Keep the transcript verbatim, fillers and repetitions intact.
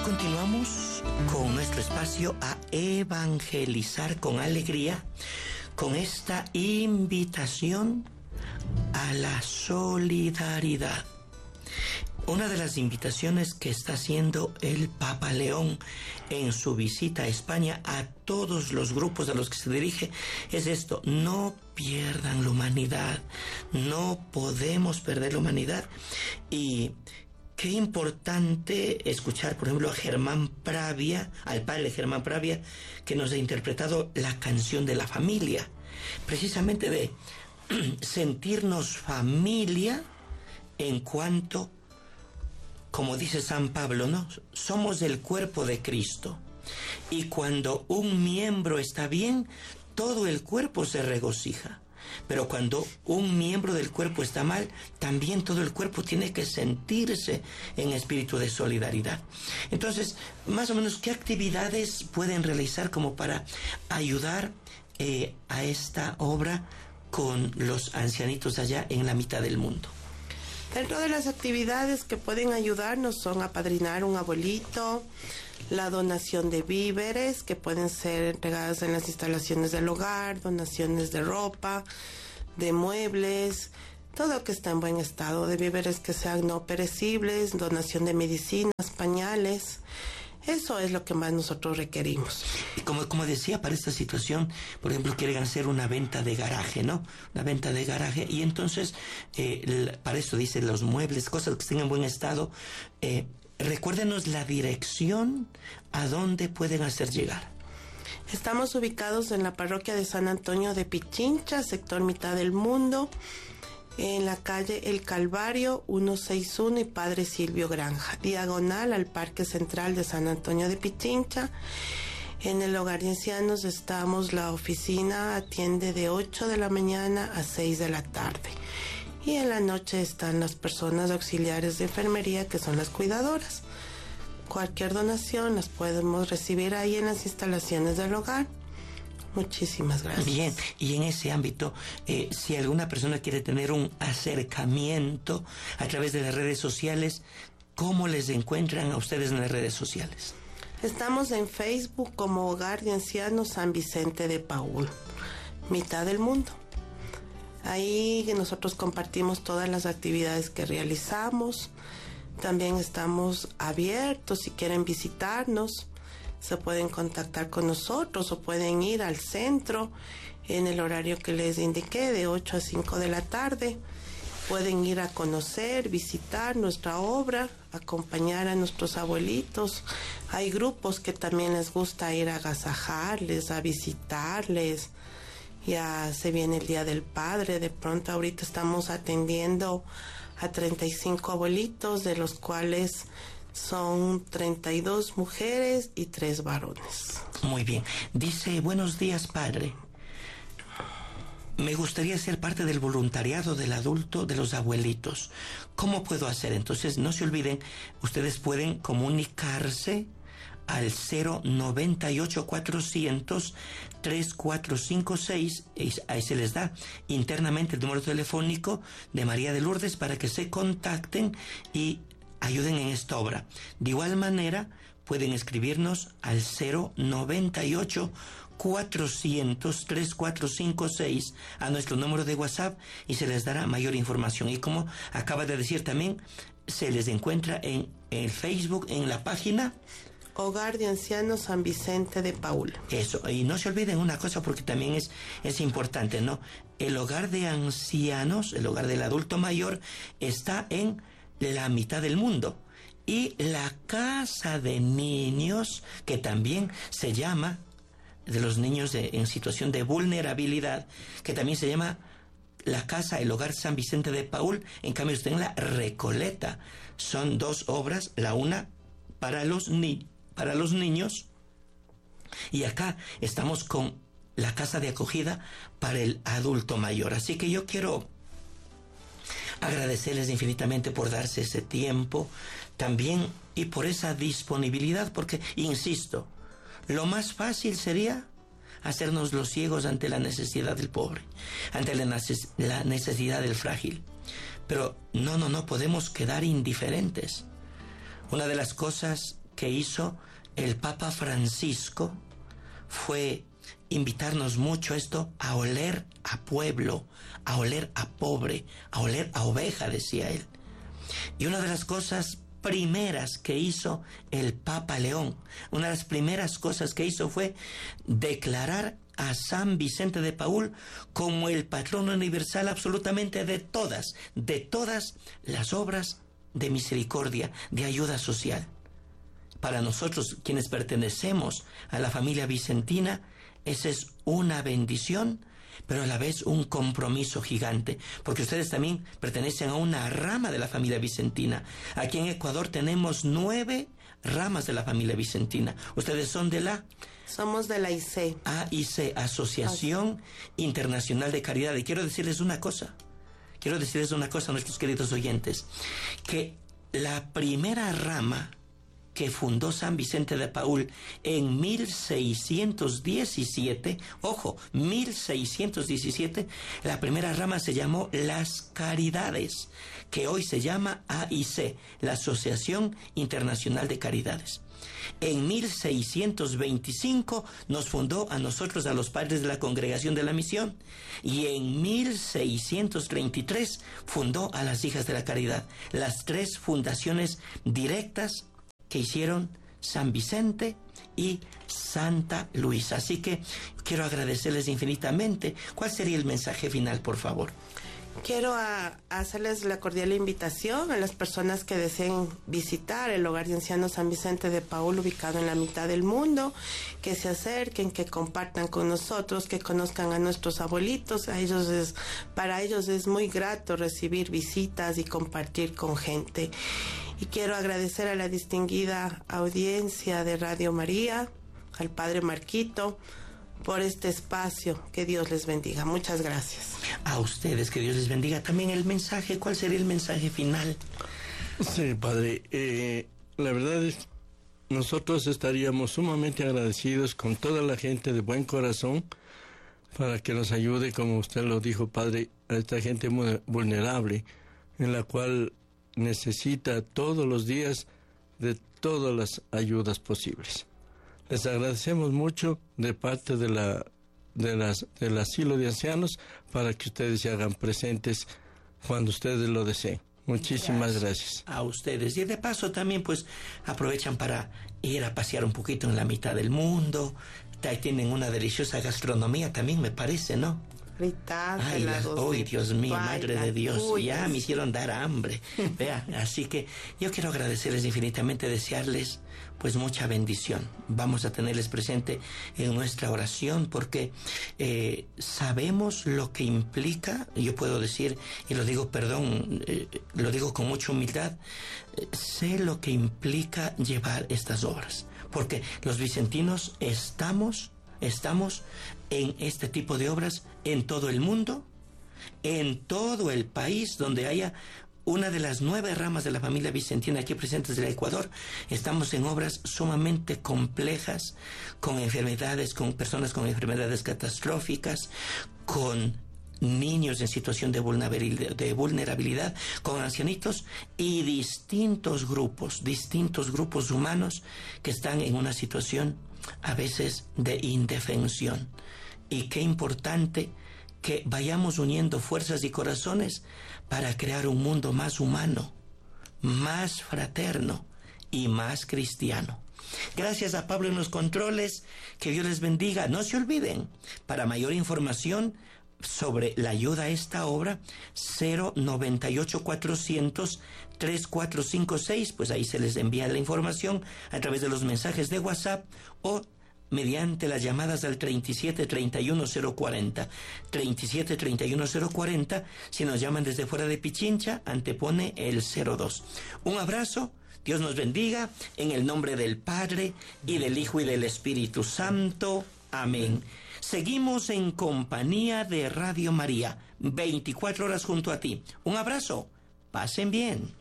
Continuamos con nuestro espacio a evangelizar con alegría, con esta invitación a la solidaridad. Una de las invitaciones que está haciendo el Papa León en su visita a España a todos los grupos a los que se dirige es esto: no pierdan la humanidad, no podemos perder la humanidad. Y qué importante escuchar, por ejemplo, a Germán Pravia, al padre Germán Pravia, que nos ha interpretado la canción de la familia, precisamente de sentirnos familia en cuanto, como dice San Pablo, ¿no? Somos el cuerpo de Cristo. Y cuando un miembro está bien, todo el cuerpo se regocija. Pero cuando un miembro del cuerpo está mal, también todo el cuerpo tiene que sentirse en espíritu de solidaridad. Entonces, más o menos, ¿qué actividades pueden realizar como para ayudar eh, a esta obra con los ancianitos allá en la mitad del mundo? Dentro de las actividades que pueden ayudarnos son apadrinar un abuelito, la donación de víveres que pueden ser entregadas en las instalaciones del hogar, donaciones de ropa, de muebles, todo que está en buen estado, de víveres que sean no perecibles, donación de medicinas, pañales. Eso es lo que más nosotros requerimos. Y como, como decía, para esta situación, por ejemplo, quieren hacer una venta de garaje, ¿no? Una venta de garaje. Y entonces, eh, para eso dicen los muebles, cosas que estén en buen estado. Eh, recuérdenos la dirección a dónde pueden hacer llegar. Estamos ubicados en la parroquia de San Antonio de Pichincha, sector mitad del mundo, en la calle El Calvario ciento sesenta y uno y Padre Silvio Granja, diagonal al Parque Central de San Antonio de Pichincha. En el hogar de ancianos estamos, la oficina atiende de ocho de la mañana a seis de la tarde. Y en la noche están las personas auxiliares de enfermería, que son las cuidadoras. Cualquier donación las podemos recibir ahí en las instalaciones del hogar. Muchísimas gracias. Bien, y en ese ámbito, eh, si alguna persona quiere tener un acercamiento a través de las redes sociales, ¿cómo les encuentran a ustedes en las redes sociales? Estamos en Facebook como Hogar de Ancianos San Vicente de Paúl, mitad del mundo. Ahí nosotros compartimos todas las actividades que realizamos. También estamos abiertos si quieren visitarnos. Se pueden contactar con nosotros o pueden ir al centro en el horario que les indiqué, de ocho a cinco de la tarde. Pueden ir a conocer, visitar nuestra obra, acompañar a nuestros abuelitos. Hay grupos que también les gusta ir a agasajarles, a visitarles. Ya se viene el Día del Padre. De pronto ahorita estamos atendiendo a treinta y cinco abuelitos, de los cuales son treinta y dos mujeres y tres varones. Muy bien. Dice: buenos días, padre. Me gustaría ser parte del voluntariado del adulto de los abuelitos. ¿Cómo puedo hacer? Entonces, no se olviden, ustedes pueden comunicarse al cero noventa y ocho cuatrocientos treinta y cuatro cincuenta y seis. Ahí se les da internamente el número telefónico de María de Lourdes para que se contacten y ayuden en esta obra. De igual manera, pueden escribirnos al cero noventa y ocho cuatrocientos treinta y cuatro cincuenta y seis a nuestro número de WhatsApp y se les dará mayor información. Y como acaba de decir también, se les encuentra en el Facebook, en la página Hogar de Ancianos San Vicente de Paúl. Eso, y no se olviden una cosa porque también es, es importante, ¿no? El hogar de ancianos, el hogar del adulto mayor, está en la mitad del mundo. Y la casa de niños, que también se llama, de los niños de, en situación de vulnerabilidad, que también se llama la casa, el hogar San Vicente de Paúl, en cambio está en la Recoleta. Son dos obras, la una para los, ni, para los niños, y acá estamos con la casa de acogida para el adulto mayor. Así que yo quiero agradecerles infinitamente por darse ese tiempo también y por esa disponibilidad, porque, insisto, lo más fácil sería hacernos los ciegos ante la necesidad del pobre, ante la necesidad del frágil. Pero no, no, no podemos quedar indiferentes. Una de las cosas que hizo el Papa Francisco fue invitarnos mucho esto a oler a pueblo, a oler a pobre, a oler a oveja, decía él. Y una de las cosas primeras que hizo el Papa León, una de las primeras cosas que hizo fue declarar a San Vicente de Paúl como el patrono universal absolutamente de todas, de todas las obras de misericordia, de ayuda social. Para nosotros, quienes pertenecemos a la familia vicentina, esa es una bendición, pero a la vez un compromiso gigante, porque ustedes también pertenecen a una rama de la familia vicentina. Aquí en Ecuador tenemos nueve ramas de la familia vicentina. Ustedes son de la... Somos de la I C. A I C, Asociación Internacional de Caridad. Y quiero decirles una cosa, quiero decirles una cosa a nuestros queridos oyentes, que la primera rama que fundó San Vicente de Paúl en mil seiscientos diecisiete, ojo, mil seiscientos diecisiete, la primera rama se llamó Las Caridades, que hoy se llama A I C, la Asociación Internacional de Caridades. En mil seiscientos veinticinco nos fundó a nosotros, a los padres de la Congregación de la Misión, y en mil seiscientos treinta y tres fundó a las Hijas de la Caridad, las tres fundaciones directas que hicieron San Vicente y Santa Luisa. Así que quiero agradecerles infinitamente. ¿Cuál sería el mensaje final, por favor? Quiero a, hacerles la cordial invitación a las personas que deseen visitar el Hogar de Ancianos San Vicente de Paúl, ubicado en la mitad del mundo, que se acerquen, que compartan con nosotros, que conozcan a nuestros abuelitos. A ellos es, para ellos es muy grato recibir visitas y compartir con gente. Y quiero agradecer a la distinguida audiencia de Radio María, al Padre Marquito, por este espacio. Que Dios les bendiga. Muchas gracias. A ustedes, que Dios les bendiga. También el mensaje, ¿cuál sería el mensaje final? Sí, Padre, eh, la verdad es, nosotros estaríamos sumamente agradecidos con toda la gente de buen corazón para que nos ayude, como usted lo dijo, Padre, a esta gente muy vulnerable, en la cual necesita todos los días de todas las ayudas posibles. Les agradecemos mucho de parte de la de las del asilo de ancianos para que ustedes se hagan presentes cuando ustedes lo deseen. Muchísimas gracias. gracias. A ustedes. Y de paso también pues aprovechan para ir a pasear un poquito en la mitad del mundo. Ahí tienen una deliciosa gastronomía también, me parece, ¿no? Ay, las, ¡Uy, Dios mío, madre de Dios! Ya me hicieron dar hambre. Vea, así que yo quiero agradecerles infinitamente, desearles pues mucha bendición. Vamos a tenerles presente en nuestra oración porque eh, sabemos lo que implica, yo puedo decir, y lo digo, perdón, eh, lo digo con mucha humildad, eh, sé lo que implica llevar estas obras, porque los vicentinos estamos... Estamos en este tipo de obras en todo el mundo, en todo el país donde haya una de las nueve ramas de la familia vicentina aquí presentes del Ecuador. Estamos en obras sumamente complejas, con enfermedades, con personas con enfermedades catastróficas, con niños en situación de vulnerabilidad, de vulnerabilidad, con ancianitos y distintos grupos, distintos grupos humanos que están en una situación a veces de indefensión. Y qué importante que vayamos uniendo fuerzas y corazones para crear un mundo más humano, más fraterno y más cristiano. Gracias a Pablo en los controles, que Dios les bendiga. No se olviden, para mayor información sobre la ayuda a esta obra, cero noventa y ocho cuatrocientos treinta y cuatro cincuenta y seis, pues ahí se les envía la información a través de los mensajes de WhatsApp o mediante las llamadas al treinta y siete treinta y uno cero cuarenta, treinta y siete treinta y uno cero cuarenta. Si nos llaman desde fuera de Pichincha, antepone el cero dos. Un abrazo, Dios nos bendiga, en el nombre del Padre, y del Hijo, y del Espíritu Santo. Amén. Seguimos en compañía de Radio María, veinticuatro horas junto a ti. Un abrazo, pasen bien.